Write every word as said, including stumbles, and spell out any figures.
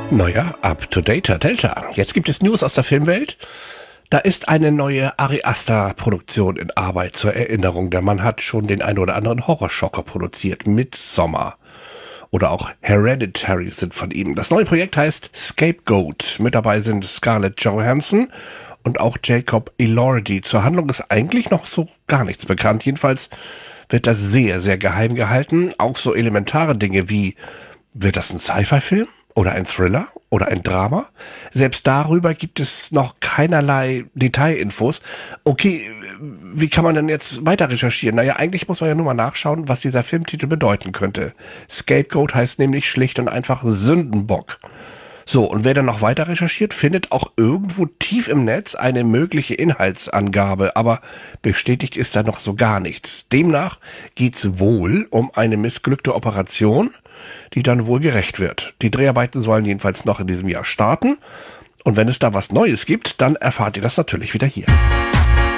Neuer Up-to-Date Delta. Jetzt gibt es News aus der Filmwelt. Da ist eine neue Ari Aster-Produktion in Arbeit. Zur Erinnerung, der Mann hat schon den einen oder anderen Horrorschocker produziert. Midsommar oder auch Hereditary sind von ihm. Das neue Projekt heißt Scapegoat. Mit dabei sind Scarlett Johansson und auch Jacob Elordi. Zur Handlung ist eigentlich noch so gar nichts bekannt. Jedenfalls wird das sehr, sehr geheim gehalten. Auch so elementare Dinge wie, wird das ein Sci-Fi-Film? Oder ein Thriller? Oder ein Drama? Selbst darüber gibt es noch keinerlei Detailinfos. Okay, wie kann man denn jetzt weiter recherchieren? Naja, eigentlich muss man ja nur mal nachschauen, was dieser Filmtitel bedeuten könnte. Scapegoat heißt nämlich schlicht und einfach Sündenbock. So, und wer dann noch weiter recherchiert, findet auch irgendwo tief im Netz eine mögliche Inhaltsangabe, aber bestätigt ist da noch so gar nichts. Demnach geht's wohl um eine missglückte Operation, die dann wohl gerecht wird. Die Dreharbeiten sollen jedenfalls noch in diesem Jahr starten, und wenn es da was Neues gibt, dann erfahrt ihr das natürlich wieder hier.